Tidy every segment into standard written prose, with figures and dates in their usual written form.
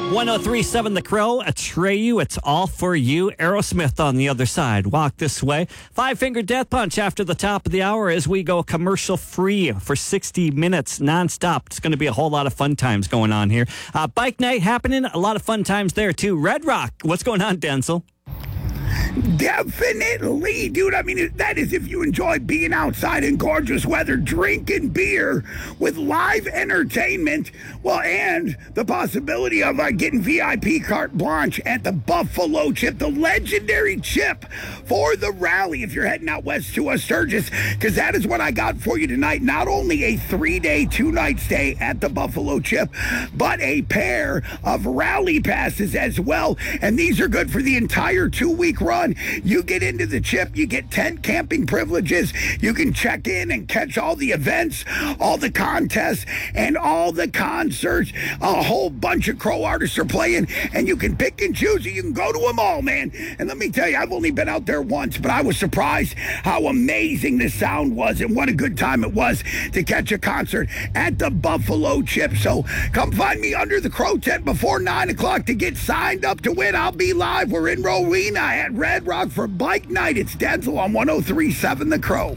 1037 The Crow, Atreyu, it's all for you. Aerosmith on the other side. Walk this way. Five Finger Death Punch after the top of the hour as we go commercial free for 60 minutes nonstop. It's going to be a whole lot of fun times going on here. Bike night happening. A lot of fun times there too. Red Rock. What's going on, Denzel? Definitely, dude. I mean, that is if you enjoy being outside in gorgeous weather, drinking beer with live entertainment, well, and the possibility of getting VIP carte blanche at the Buffalo Chip, the legendary chip for the rally if you're heading out west to Sturgis, because that is what I got for you tonight. Not only a 3-day, 2-night stay at the Buffalo Chip, but a pair of rally passes as well, and these are good for the entire 2-week run. You get into the Chip, you get tent camping privileges, you can check in and catch all the events, all the contests, and all the concerts. A whole bunch of Crow artists are playing, and you can pick and choose. You can go to them all, man. And let me tell you, I've only been out there once, but I was surprised how amazing the sound was, and what a good time it was to catch a concert at the Buffalo Chip. So come find me under the Crow tent before 9 o'clock to get signed up to win. I'll be live. We're in Rowena at Red Rock for Bike Night. It's Denzel on 1037 The Crow.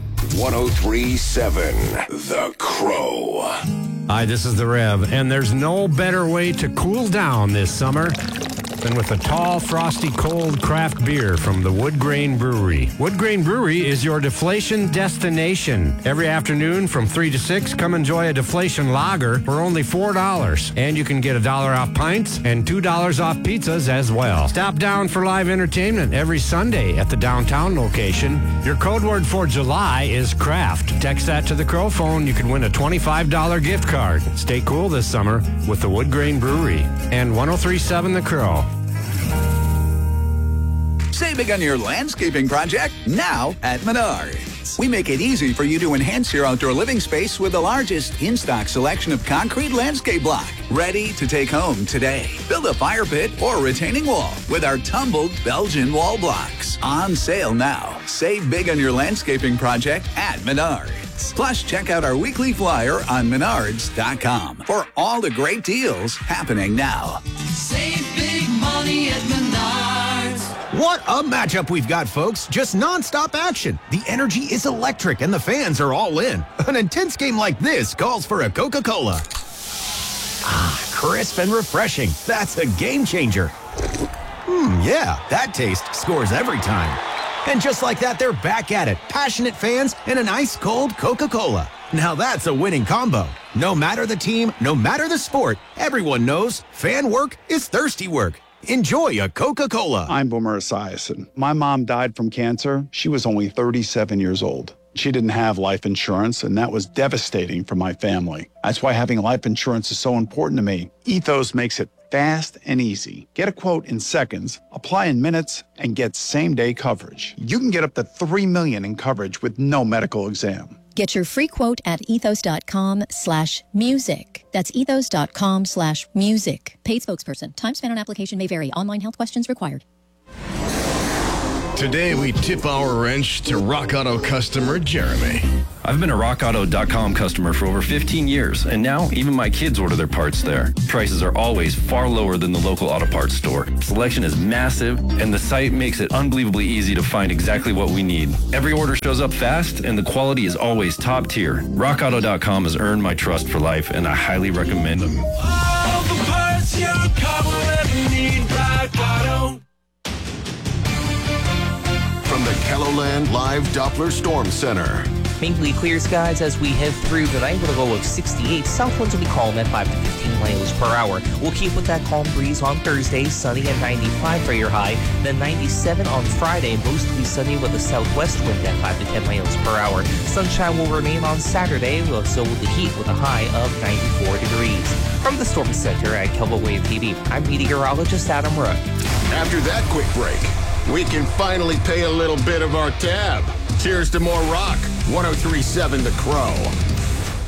1037 The Crow. Hi, this is the Rev, and there's no better way to cool down this summer than with a tall, frosty, cold craft beer from the Wood Grain Brewery. Wood Grain Brewery is your deflation destination. Every afternoon from 3 to 6, come enjoy a deflation lager for only $4. And you can get $1 off pints and $2 off pizzas as well. Stop down for live entertainment every Sunday at the downtown location. Your code word for July is craft. Text that to the Crow phone. You can win a $25 gift card. Stay cool this summer with the Wood Grain Brewery and 1037 The Crow. Save big on your landscaping project now at Menards. We make it easy for you to enhance your outdoor living space with the largest in-stock selection of concrete landscape block. Ready to take home today. Build a fire pit or retaining wall with our tumbled Belgian wall blocks. On sale now. Save big on your landscaping project at Menards. Plus, check out our weekly flyer on Menards.com for all the great deals happening now. Save big money at Menards. What a matchup we've got, folks. Just nonstop action. The energy is electric and the fans are all in. An intense game like this calls for a Coca-Cola. Ah, crisp and refreshing. That's a game changer. Yeah, that taste scores every time. And just like that, they're back at it. Passionate fans and an ice-cold Coca-Cola. Now that's a winning combo. No matter the team, no matter the sport, everyone knows fan work is thirsty work. Enjoy a Coca-Cola. I'm Boomer Esiason. My mom died from cancer. She was only 37 years old. She didn't have life insurance, and that was devastating for my family. That's why having life insurance is so important to me. Ethos makes it fast and easy. Get a quote in seconds, apply in minutes, and get same-day coverage. You can get up to $3 million in coverage with no medical exam. Get your free quote at ethos.com/music. That's ethos.com/music. Paid spokesperson. Time spent on application may vary. Online health questions required. Today, we tip our wrench to Rock Auto customer Jeremy. I've been a RockAuto.com customer for over 15 years, and now even my kids order their parts there. Prices are always far lower than the local auto parts store. Selection is massive, and the site makes it unbelievably easy to find exactly what we need. Every order shows up fast, and the quality is always top tier. RockAuto.com has earned my trust for life, and I highly recommend them. All the parts your car will ever need, Rock Auto. From the Kelloland Live Doppler Storm Center. Mainly clear skies as we head through the night with a low of 68. South winds will be calm at 5 to 15 miles per hour. We'll keep with that calm breeze on Thursday, sunny at 95 for your high. Then 97 on Friday, mostly sunny with a southwest wind at 5 to 10 miles per hour. Sunshine will remain on Saturday, so will the heat with a high of 94 degrees. From the Storm Center at Kelbo Wave TV, I'm meteorologist Adam Rook. After that quick break, we can finally pay a little bit of our tab. Cheers to more rock. 1037 The Crow.